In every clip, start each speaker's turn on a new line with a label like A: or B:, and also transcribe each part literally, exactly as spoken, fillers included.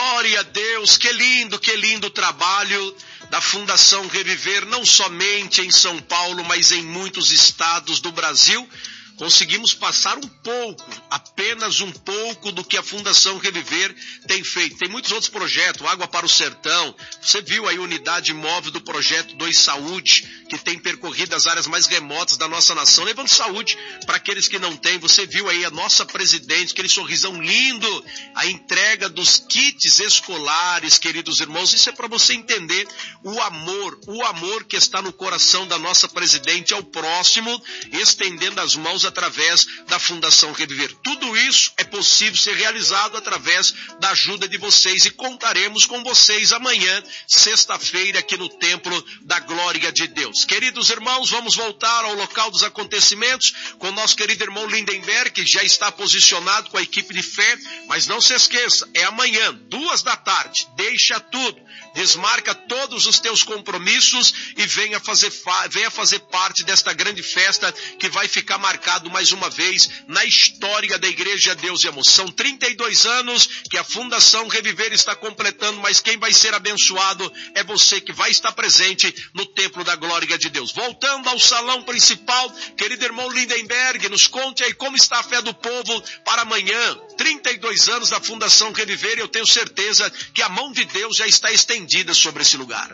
A: Glória a Deus, que lindo, que lindo trabalho da Fundação Reviver, não somente em São Paulo, mas em muitos estados do Brasil. Conseguimos passar um pouco, apenas um pouco do que a Fundação Reviver tem feito. Tem muitos outros projetos, Água para o Sertão. Você viu aí a unidade móvel do projeto dois Saúde, que tem percorrido as áreas mais remotas da nossa nação, levando saúde para aqueles que não têm. Você viu aí a nossa presidente, aquele sorrisão lindo, a entrega dos kits escolares, queridos irmãos. Isso é para você entender o amor, o amor que está no coração da nossa presidente ao próximo, estendendo as mãos através da Fundação Reviver. Tudo isso é possível ser realizado através da ajuda de vocês e contaremos com vocês amanhã, sexta-feira, aqui no Templo da Glória de Deus. Queridos irmãos, vamos voltar ao local dos acontecimentos com o nosso querido irmão Lindenberg, que já está posicionado com a equipe de fé, mas não se esqueça, é amanhã, duas da tarde, deixa tudo, desmarca todos os teus compromissos e venha fazer, venha fazer parte desta grande festa que vai ficar marcada mais uma vez na história da Igreja Deus e Amor. São trinta e dois anos que a Fundação Reviver está completando, mas quem vai ser abençoado é você que vai estar presente no Templo da Glória de Deus. Voltando ao salão principal, querido irmão Lindenberg, nos conte aí como está a fé do povo para amanhã. trinta e dois anos da Fundação Reviver, eu tenho certeza que a mão de Deus já está estendida sobre esse lugar.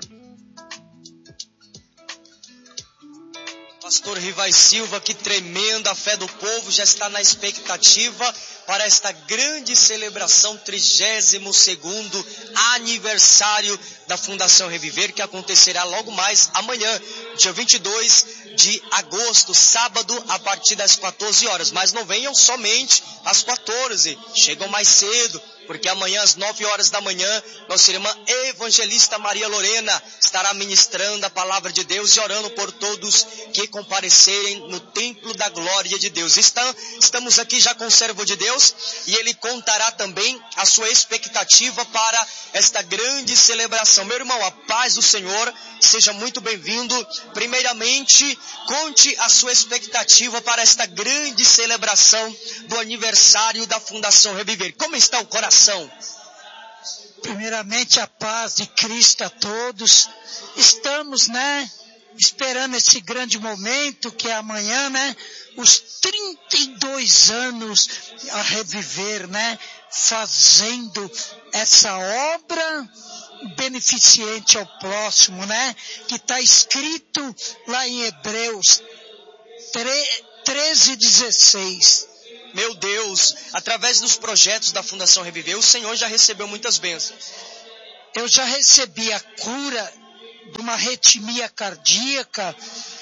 B: Pastor Rivai Silva, que tremenda a fé do povo, já está na expectativa para esta grande celebração, trigésimo segundo aniversário da Fundação Reviver, que acontecerá logo mais amanhã, dia vinte e dois de agosto, sábado, a partir das quatorze horas. Mas não venham somente às quatorze, chegam mais cedo, porque amanhã às nove horas da manhã, nossa irmã evangelista Maria Lorena estará ministrando a palavra de Deus e orando por todos que comparecerem no Templo da Glória de Deus. Estamos aqui já com o servo de Deus e ele contará também a sua expectativa para esta grande celebração. Meu irmão, a paz do Senhor, seja muito bem-vindo. Primeiramente, conte a sua expectativa para esta grande celebração do aniversário da Fundação Reviver. Como está o coração?
C: Primeiramente, a paz de Cristo a todos. Estamos, né, esperando esse grande momento que é amanhã, né, os trinta e dois anos a Reviver, né, fazendo essa obra beneficente ao próximo, né, que está escrito lá em Hebreus treze, dezesseis.
B: Meu Deus, através dos projetos da Fundação Reviver, o Senhor já recebeu muitas bênçãos.
C: Eu já recebi a cura de uma arritmia cardíaca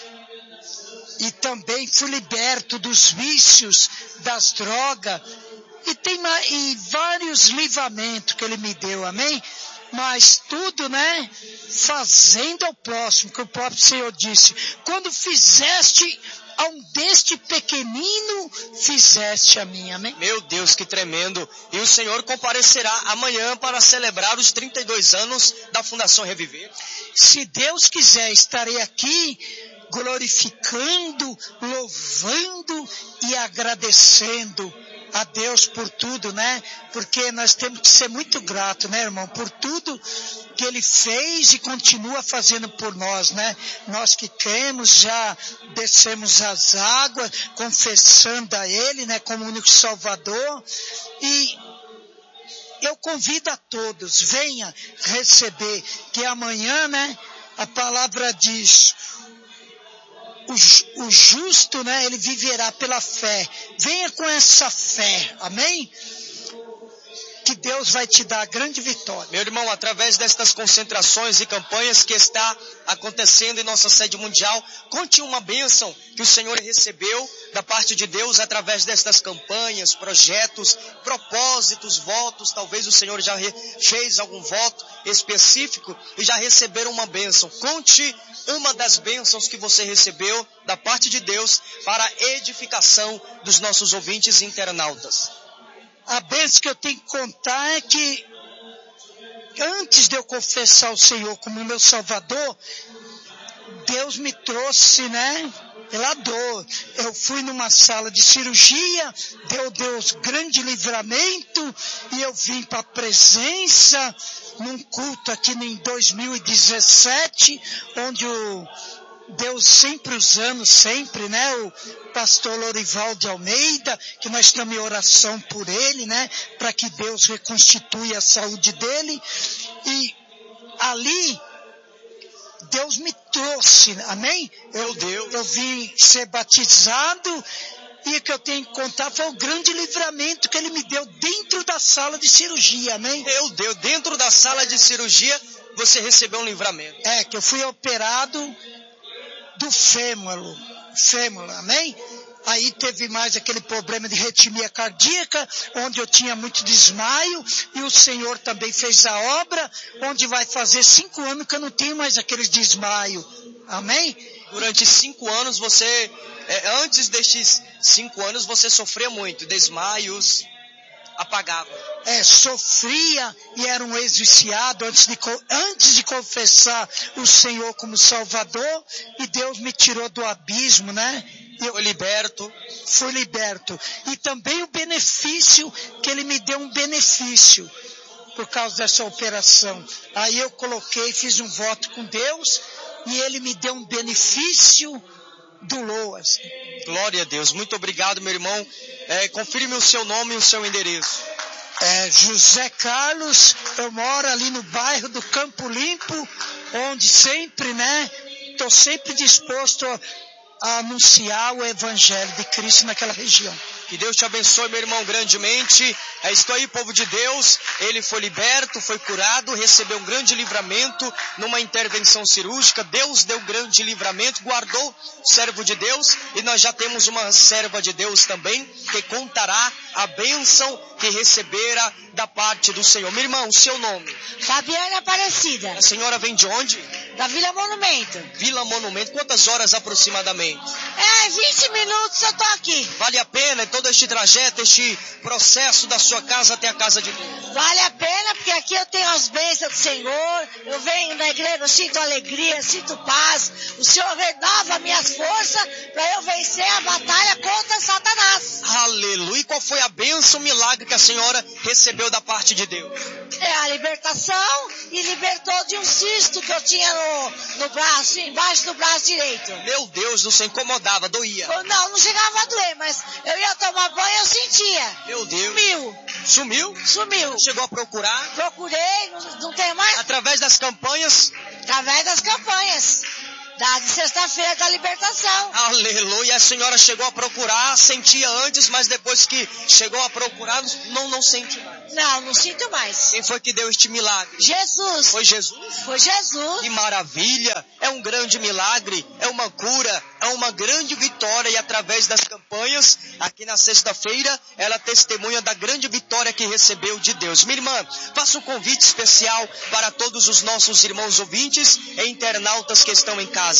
C: e também fui liberto dos vícios, das drogas e tem e vários livramentos que Ele me deu, amém? Mas tudo, né, fazendo ao próximo, que o próprio Senhor disse, quando fizeste a um deste pequenino, fizeste a mim, amém?
B: Meu Deus, que tremendo! E o Senhor comparecerá amanhã para celebrar os trinta e dois anos da Fundação Reviver?
C: Se Deus quiser, estarei aqui glorificando, louvando e agradecendo a Deus por tudo, né? Porque nós temos que ser muito gratos, né, irmão? Por tudo que Ele fez e continua fazendo por nós, né? Nós que cremos, já descemos as águas, confessando a Ele, né, como único Salvador. E eu convido a todos, venha receber, que amanhã, né, a palavra diz, O, o justo, né, ele viverá pela fé. Venha com essa fé, amém? Que Deus vai te dar a grande vitória.
B: Meu irmão, através destas concentrações e campanhas que está acontecendo em nossa sede mundial, conte uma bênção que o Senhor recebeu da parte de Deus através destas campanhas, projetos, propósitos, votos. Talvez o Senhor já fez algum voto específico e já receberam uma bênção. Conte uma das bênçãos que você recebeu da parte de Deus para a edificação dos nossos ouvintes e internautas.
C: A bênção que eu tenho que contar é que antes de eu confessar o Senhor como meu Salvador, Deus me trouxe, né, pela dor. Eu fui numa sala de cirurgia, deu Deus grande livramento, e eu vim para a presença, num culto aqui em dois mil e dezessete, onde o Deus sempre usando, sempre, né, o pastor Lorival de Almeida, que nós estamos em oração por ele, né, para que Deus reconstitui a saúde dele, e ali Deus me trouxe, amém? Eu,
B: Deus.
C: eu vim ser batizado, e o que eu tenho que contar foi o grande livramento que ele me deu dentro da sala de cirurgia, amém?
B: Meu Deus, dentro da sala de cirurgia você recebeu um livramento.
C: É, que eu fui operado do fêmur, fêmur, amém? Aí teve mais aquele problema de arritmia cardíaca, onde eu tinha muito desmaio, e o Senhor também fez a obra, onde vai fazer cinco anos que eu não tenho mais aqueles desmaio, amém?
B: Durante cinco anos você, é, antes destes cinco anos você sofria muito, desmaios, apagava.
C: É, sofria e era um ex-viciado antes de, antes de confessar o Senhor como Salvador, e Deus me tirou do abismo, né?
B: Eu fui liberto.
C: Fui liberto. E também o benefício, que ele me deu um benefício por causa dessa operação. Aí eu coloquei, fiz um voto com Deus, e ele me deu um benefício do Loas.
B: Glória a Deus. Muito obrigado, meu irmão. É, confirme o seu nome e o seu endereço.
C: É José Carlos, eu moro ali no bairro do Campo Limpo, onde sempre, né, estou sempre disposto a, a anunciar o Evangelho de Cristo naquela região.
B: Que Deus te abençoe, meu irmão, grandemente. É isso aí, povo de Deus. Ele foi liberto, foi curado, recebeu um grande livramento numa intervenção cirúrgica. Deus deu grande livramento, guardou o servo de Deus. E nós já temos uma serva de Deus também, que contará a bênção que recebera da parte do Senhor. Meu irmão, o seu nome?
D: Fabiana Aparecida.
B: A senhora vem de onde?
D: Da Vila Monumento.
B: Vila Monumento. Quantas horas aproximadamente?
D: É, vinte minutos eu tô aqui.
B: Vale a pena todo este trajeto, este processo da sua casa até a casa de Deus?
D: Vale a pena, porque aqui eu tenho as bênçãos do Senhor, eu venho na igreja, eu sinto alegria, sinto paz, o Senhor renova minhas forças para eu vencer a batalha contra Satanás.
B: Aleluia! E qual foi a bênção, o milagre que a senhora recebeu da parte de Deus?
D: É a libertação, e libertou de um cisto que eu tinha no, no braço, embaixo do braço direito.
B: Meu Deus, não se incomodava, doía.
D: Não, não chegava a doer, mas eu ia tomar banho e eu sentia.
B: Meu Deus.
D: Sumiu.
B: Sumiu?
D: Sumiu.
B: Chegou a procurar?
D: Procurei, não, não tem mais.
B: Através das campanhas?
D: Através das campanhas. Da de sexta-feira da libertação.
B: Aleluia. A senhora chegou a procurar, sentia antes, mas depois que chegou a procurar, não, não sente mais.
D: Não, não sinto mais.
B: Quem foi que deu este milagre?
D: Jesus.
B: Foi Jesus?
D: Foi Jesus.
B: Que maravilha. É um grande milagre, é uma cura, é uma grande vitória. E através das campanhas, aqui na sexta-feira, ela testemunha da grande vitória que recebeu de Deus. Minha irmã, faça um convite especial para todos os nossos irmãos ouvintes e internautas que estão em casa.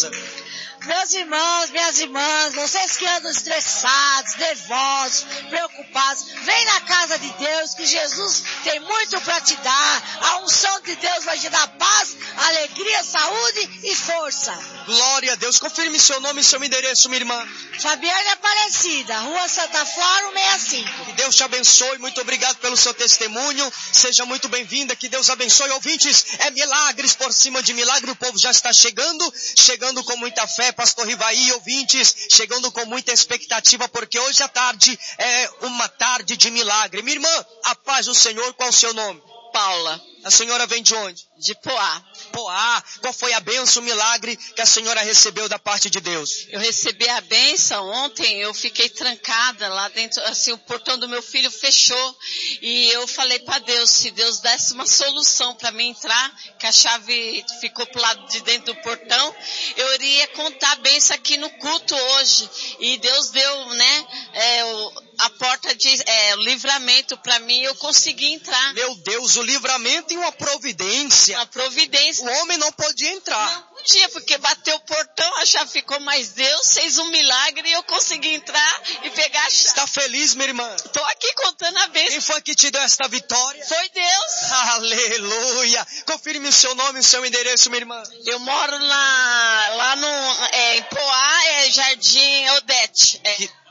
D: Meus irmãos, minhas irmãs, vocês que andam estressados, nervosos, preocupados, vem na casa de Deus, que Jesus tem muito para te dar. A unção de Deus vai te dar paz, alegria, saúde e força.
B: Glória a Deus. Confirme seu nome e seu endereço, minha irmã.
D: Fabiana Aparecida, Rua Santa Flora, cento e sessenta e cinco.
B: Que Deus te abençoe. Muito obrigado pelo seu testemunho. Seja muito bem-vinda. Que Deus abençoe. Ouvintes, é milagres por cima de milagre. O povo já está chegando, chegando com muita fé. Pastor Rivaí, ouvintes, chegando com muita expectativa, porque hoje à tarde é uma tarde de milagre. Minha irmã, a paz do Senhor, qual o seu nome?
E: Paula.
B: A senhora vem de onde?
E: De Poá.
B: Poá. Qual foi a bênção, o milagre que a senhora recebeu da parte de Deus?
E: Eu recebi a bênção ontem, eu fiquei trancada lá dentro, assim, o portão do meu filho fechou, e eu falei para Deus, se Deus desse uma solução para mim entrar, que a chave ficou pro lado de dentro do portão, eu iria contar a bênção aqui no culto hoje, e Deus deu, né, é, o, a porta de é, o livramento para mim, eu consegui entrar.
B: Meu Deus, o livramento e uma providência.
E: Uma providência.
B: O homem não podia entrar.
E: Não podia, porque bateu o portão, a chave ficou, mas Deus fez um milagre e eu consegui entrar e pegar a chave.
B: Está feliz, minha irmã?
E: Tô aqui contando a bênção.
B: Quem foi que te deu esta vitória?
E: Foi Deus.
B: Aleluia. Confirme o seu nome e o seu endereço, minha irmã.
E: Eu moro lá, lá no, é, em Poá, é Jardim Odete. É.
B: Que...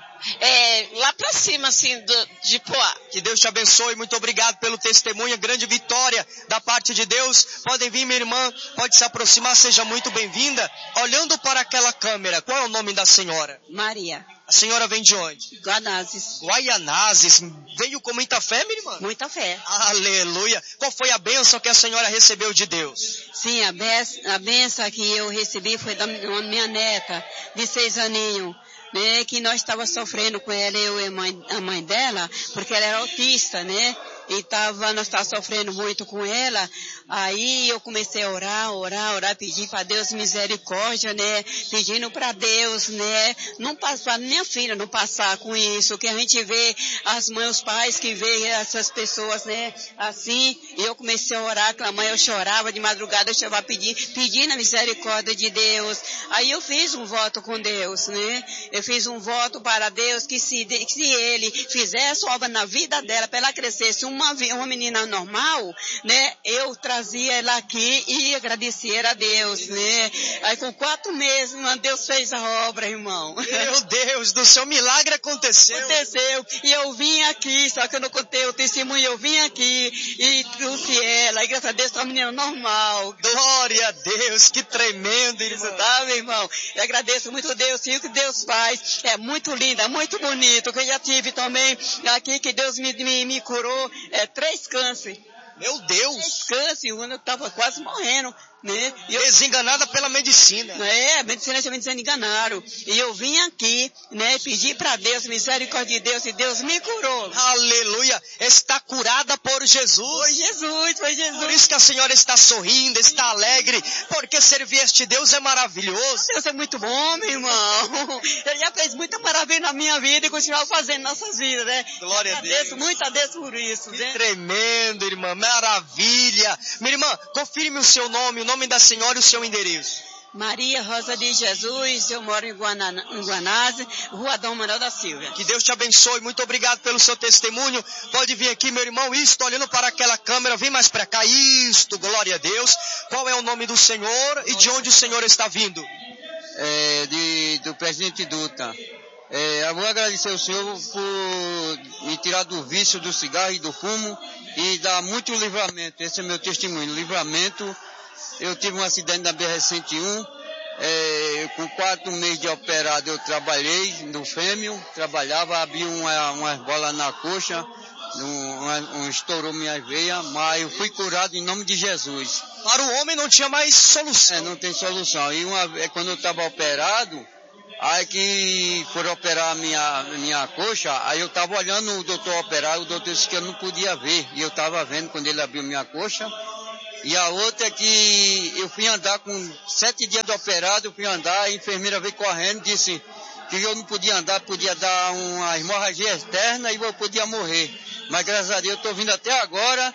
E: É, lá pra cima, assim, do, de Poá.
B: Que Deus te abençoe, muito obrigado pelo testemunho, grande vitória da parte de Deus. Podem vir, minha irmã, pode se aproximar, seja muito bem-vinda. Olhando para aquela câmera, qual é o nome da senhora?
F: Maria.
B: A senhora vem de onde?
F: Guanazes.
B: Guaianazes. Veio com muita fé, minha irmã?
F: Muita fé.
B: Aleluia. Qual foi a bênção que a senhora recebeu de Deus?
F: Sim, a, be- a bênção que eu recebi foi da minha neta, de seis aninhos. Né, que nós estávamos sofrendo com ela, eu e a mãe, a mãe dela, porque ela era autista, né? E tava, nós estávamos sofrendo muito com ela. Aí eu comecei a orar, orar, orar, pedir para Deus misericórdia, né? Pedindo para Deus, né? Não passar, minha filha não passar com isso, que a gente vê as mães, os pais que veem essas pessoas, né? Assim, e eu comecei a orar, com a mãe eu chorava de madrugada, eu chorava pedindo, pedindo a misericórdia de Deus. Aí eu fiz um voto com Deus, né? Eu fiz um voto para Deus que se, que se Ele fizesse obra na vida dela, para ela crescesse uma, uma menina normal, né? Eu trazia ela aqui e agradecer a Deus, né? Aí com quatro meses, Deus fez a obra, irmão.
B: Meu Deus do céu, milagre aconteceu.
F: Aconteceu. E eu vim aqui, só que eu não contei o testemunho, eu vim aqui e trouxe ela. E graças a Deus, tá uma menina normal.
B: Glória a Deus, que tremendo, irmão.
F: Tá, meu irmão? Eu agradeço muito a Deus, sim, o que Deus faz. É muito lindo, é muito bonito. Que eu já tive também aqui, que Deus me, me, me curou, é, três cânceres.
B: Meu Deus!
F: Três cânceres, um eu tava quase morrendo, né?
B: E eu... Desenganada pela medicina.
F: É, a medicina já me desenganaram. E eu vim aqui, né, pedir para Deus, misericórdia de Deus, e Deus me curou.
B: Aleluia! Está curada por Jesus.
F: Foi Jesus, foi Jesus.
B: Por isso que a senhora está sorrindo, está alegre, porque servir este Deus é maravilhoso.
F: Deus é muito bom, meu irmão. Ele já fez muita maravilha na minha vida e continua fazendo nossas vidas, né?
B: Glória a Deus.
F: Agradeço, muito a Deus por isso,
B: que
F: né?
B: Tremendo, irmã, maravilha. Minha irmã, confirme o seu nome, o nome da senhora e o seu endereço.
F: Maria Rosa de Jesus, eu moro em, Guana, em Guanazes, Rua Dom Manuel da Silva.
B: Que Deus te abençoe, muito obrigado pelo seu testemunho. Pode vir aqui, meu irmão, isto, olhando para aquela câmera, vem mais para cá, isto, glória a Deus. Qual é o nome do Senhor e de onde o Senhor está vindo?
G: É, de, do presidente Dutra. É, eu vou agradecer ao Senhor por me tirar do vício do cigarro e do fumo e dar muito livramento. Esse é meu testemunho, livramento. Eu tive um acidente na B R cento e um, é, com quatro meses de operado eu trabalhei no fêmeo, trabalhava, abri uma, umas bolas na coxa, um, um, estourou minhas veias, mas eu fui curado em nome de Jesus.
B: Para o homem não tinha mais solução.
G: É, não tem solução. E uma, é, quando eu estava operado, aí que foram operar a minha, minha coxa, aí eu estava olhando o doutor operar, o doutor disse que eu não podia ver, e eu estava vendo quando ele abriu minha coxa. E a outra é que eu fui andar com sete dias de operado, eu fui andar, a enfermeira veio correndo, disse que eu não podia andar, podia dar uma hemorragia externa e eu podia morrer. Mas graças a Deus eu estou vindo até agora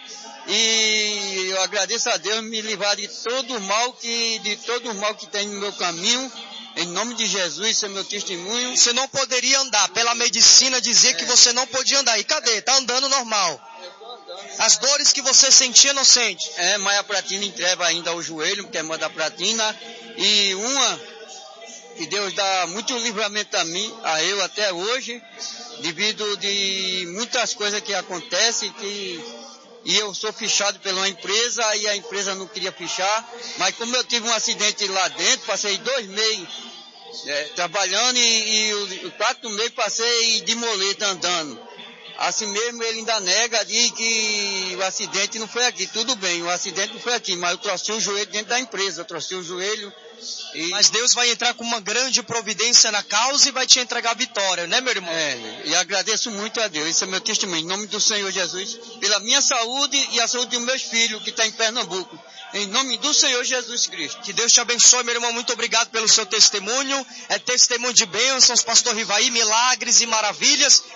G: e eu agradeço a Deus me livrar de todo o mal que, de todo o mal que tem no meu caminho. Em nome de Jesus, esse é meu testemunho.
B: Você não poderia andar, pela medicina dizer é. que você não podia andar. E cadê? Tá andando normal. As dores que você sentia, não sente?
G: É, mas a platina entrega ainda ao joelho, que é uma da platina. E uma, que Deus dá muito livramento a mim, a eu até hoje, devido de muitas coisas que acontecem, que, e eu sou fichado pela uma empresa, e a empresa não queria fichar, mas como eu tive um acidente lá dentro, passei dois meses é, trabalhando, e, e os quatro meses passei de moleta andando. Assim mesmo ele ainda nega, diz que o acidente não foi aqui. Tudo bem, o acidente não foi aqui, mas eu trouxe o joelho dentro da empresa, eu trouxe o joelho. E...
B: Mas Deus vai entrar com uma grande providência na causa e vai te entregar a vitória, né, meu irmão?
G: É, e agradeço muito a Deus, esse é meu testemunho, em nome do Senhor Jesus, pela minha saúde e a saúde dos meus filhos, que estão em Pernambuco. Em nome do Senhor Jesus Cristo.
B: Que Deus te abençoe, meu irmão. Muito obrigado pelo seu testemunho. É testemunho de bênçãos, pastor Rivaí, milagres e maravilhas.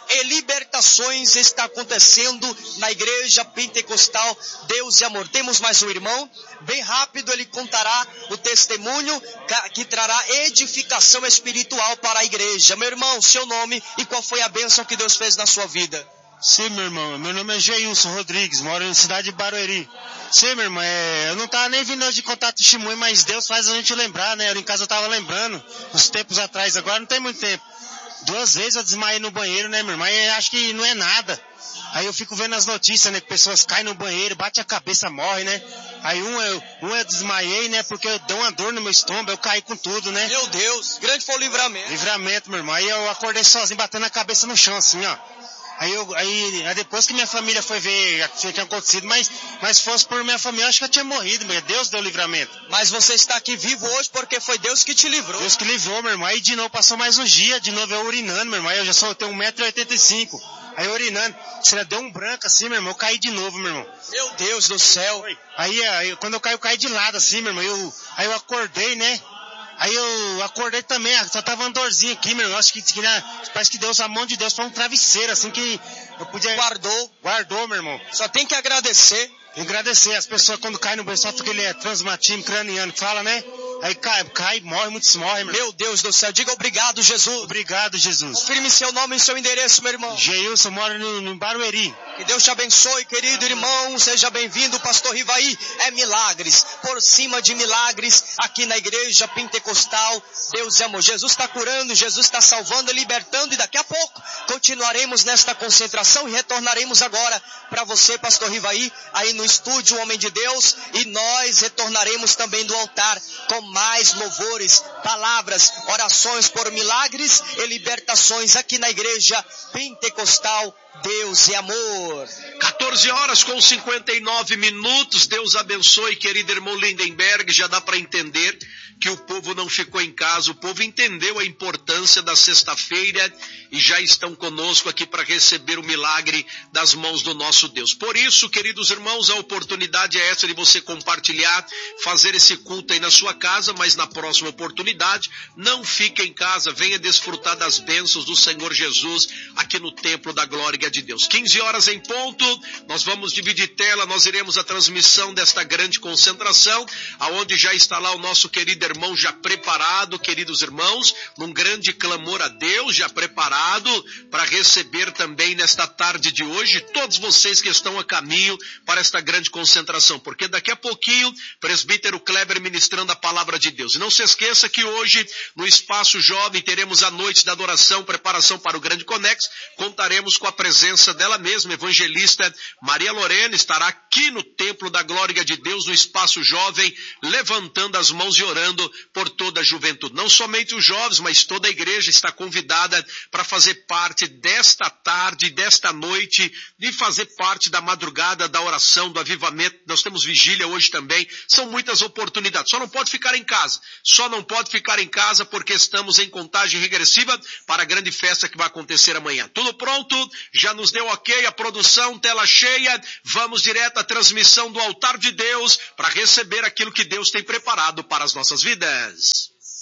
B: e libertações está acontecendo na igreja pentecostal Deus e Amor. Temos mais um irmão, bem rápido ele contará o testemunho que trará edificação espiritual para a igreja. Meu irmão, seu nome e qual foi a bênção que Deus fez na sua vida?
H: Sim, meu irmão, meu nome é Geilson Rodrigues, moro na cidade de Barueri. Sim, meu irmão, é, eu não tava nem vindo de contato testemunho, mas Deus faz a gente lembrar, né? Eu em casa eu tava lembrando, uns tempos atrás, agora não tem muito tempo. Duas vezes eu desmaiei no banheiro, né, meu irmão, e acho que não é nada. Aí eu fico vendo as notícias, né, que pessoas caem no banheiro, bate a cabeça, morre, né? Aí um eu, um eu desmaiei, né, porque eu dei uma dor no meu estômago, eu caí com tudo, né?
B: Meu Deus, grande foi o livramento.
H: Livramento, meu irmão. Aí eu acordei sozinho, batendo a cabeça no chão, assim, ó. Aí, eu, aí, aí depois que minha família foi ver o que tinha acontecido, mas, mas fosse por minha família, eu acho que eu tinha morrido, meu Deus deu livramento.
B: Mas você está aqui vivo hoje porque foi Deus que te livrou.
H: Deus que livrou, meu irmão. Aí de novo passou mais uns dias, de novo eu urinando, meu irmão. Aí eu já só tenho um metro e oitenta e cinco. Aí eu urinando, você deu um branco assim, meu irmão, eu caí de novo, meu irmão.
B: Meu Deus do céu.
H: Aí, aí quando eu caí, eu caí de lado assim, meu irmão. Eu, aí eu acordei, né? Aí eu acordei também, só tava uma dorzinha aqui, meu irmão. Acho que, que né, parece que Deus, a mão de Deus foi um travesseiro, assim, que eu podia...
B: Guardou.
H: Guardou, meu irmão.
B: Só tem que agradecer.
H: Tem que agradecer. As pessoas quando caem no banho, só porque ele é transmatime craniano, que fala, né? Aí cai, cai, morre, muitos morrem, meu irmão.
B: Meu Deus do céu, diga obrigado, Jesus.
H: Obrigado, Jesus.
B: Confirme seu nome e seu endereço, meu irmão.
H: Geilson, moro no, no Barueri.
B: Que Deus te abençoe, querido irmão. Seja bem-vindo, pastor Rivaí. É milagres, por cima de milagres, aqui na igreja pentecostal. Deus é amor. Jesus está curando, Jesus está salvando, libertando. E daqui a pouco continuaremos nesta concentração e retornaremos agora para você, pastor Rivaí, aí no estúdio, o Homem de Deus. E nós retornaremos também do altar com mais louvores, palavras, orações por milagres e libertações aqui na igreja pentecostal Deus e Amor.
A: quatorze horas com cinquenta e nove minutos. Deus abençoe, querido irmão Lindenberg. Já dá para entender que o povo não ficou em casa. O povo entendeu a importância da sexta-feira e já estão conosco aqui para receber o milagre das mãos do nosso Deus. Por isso, queridos irmãos, a oportunidade é essa de você compartilhar, fazer esse culto aí na sua casa, mas na próxima oportunidade, não fique em casa, venha desfrutar das bênçãos do Senhor Jesus aqui no Templo da Glória de Deus. quinze horas em ponto, nós vamos dividir tela, nós iremos a transmissão desta grande concentração, aonde já está lá o nosso querido irmão já preparado, queridos irmãos, num grande clamor a Deus, já preparado para receber também nesta tarde de hoje todos vocês que estão a caminho para esta grande concentração, porque daqui a pouquinho, presbítero Kleber ministrando a palavra de Deus. E não se esqueça que hoje, no Espaço Jovem, teremos a noite da adoração, preparação para o Grande Conex, contaremos com a presença dela mesma, evangelista Maria Lorena, estará aqui no Templo da Glória de Deus, no Espaço Jovem, levantando as mãos e orando por toda a juventude. Não somente os jovens, mas toda a igreja está convidada para fazer parte desta tarde, desta noite, de fazer parte da madrugada, da oração, do avivamento. Nós temos vigília hoje também. São muitas oportunidades. Só não pode ficar em casa. Só não pode ficar em casa porque estamos em contagem regressiva para a grande festa que vai acontecer amanhã. Tudo pronto? Já nos deu ok a produção, tela cheia. Vamos direto à transmissão do altar de Deus para receber aquilo que Deus tem preparado para as nossas vidas.